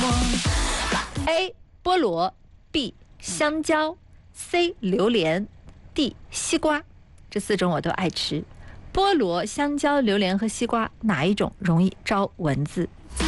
A. 菠萝 B. 香蕉 C. 榴莲 D. 西瓜。这4种我都爱吃。菠萝、香蕉、榴莲和西瓜哪一种容易招蚊子？